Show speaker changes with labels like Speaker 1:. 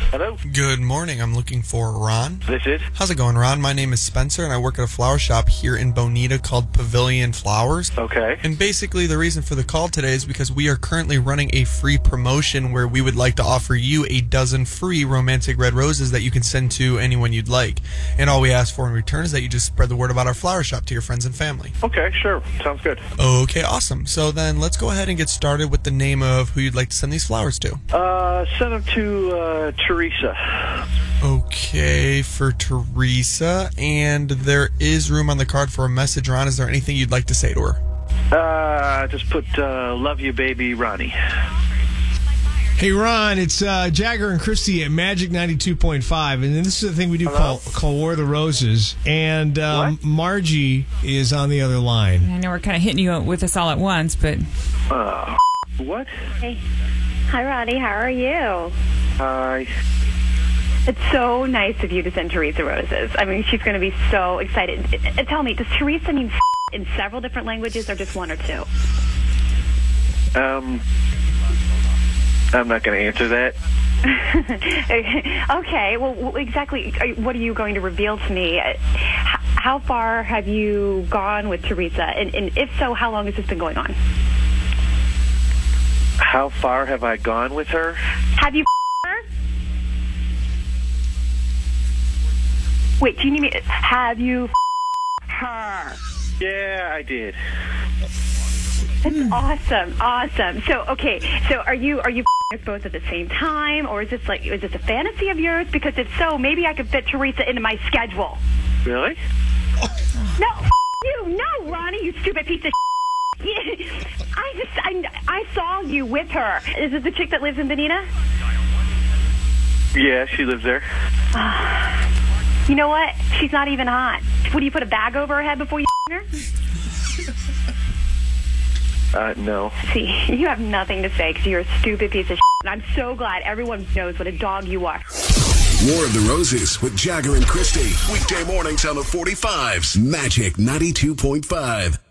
Speaker 1: Hello?
Speaker 2: Good morning. I'm looking for Ron.
Speaker 1: This is?
Speaker 2: How's it going, Ron? My name is Spencer, and I work at a flower shop here in Bonita called Pavilion Flowers.
Speaker 1: Okay.
Speaker 2: And basically, the reason for the call today is because we are currently running a free promotion where we would like to offer you a dozen free romantic red roses that you can send to anyone you'd like. And all we ask for in return is that you just spread the word about our flower shop to your friends and family.
Speaker 1: Okay, sure. Sounds good.
Speaker 2: Okay, awesome. So then let's go ahead and get started with the name of who you'd like to send these flowers to.
Speaker 1: Send them to Teresa.
Speaker 2: Okay, for Teresa. And there is room on the card for a message, Ron. Is there anything you'd like to say to her?
Speaker 1: Just put love you, baby, Ronnie.
Speaker 3: Hey, Ron, it's Jagger and Christy at Magic 92.5, and this is the thing we do call War of the Roses, and Margie is on the other line.
Speaker 4: I know we're kind of hitting you with this all at once, but...
Speaker 1: What?
Speaker 5: Hey. Hi, Ronnie. How are you?
Speaker 1: Hi.
Speaker 5: It's so nice of you to send Teresa roses. I mean, she's going to be so excited. Tell me, does Teresa mean in several different languages or just one or two?
Speaker 1: I'm not going to answer that.
Speaker 5: Okay. Well, exactly. What are you going to reveal to me? How far have you gone with Teresa? And if so, how long has this been going on?
Speaker 1: How far have I gone with her?
Speaker 5: Have you her? Wait, do you need me? Have you her?
Speaker 1: Yeah, I did.
Speaker 5: That's awesome. So, okay. So, are you us both at the same time, or is this a fantasy of yours? Because if so, maybe I could fit Teresa into my schedule.
Speaker 1: Really?
Speaker 5: No, you, no, Ronnie, you stupid piece of. I saw you with her. Is it the chick that lives in Bonita?
Speaker 1: Yeah, she lives there.
Speaker 5: You know what? She's not even hot. Would you put a bag over her head before you her?
Speaker 1: No.
Speaker 5: See, you have nothing to say because you're a stupid piece of and I'm so glad everyone knows what a dog you are.
Speaker 6: War of the Roses with Jagger and Christy. Weekday mornings on the 45s. Magic 92.5.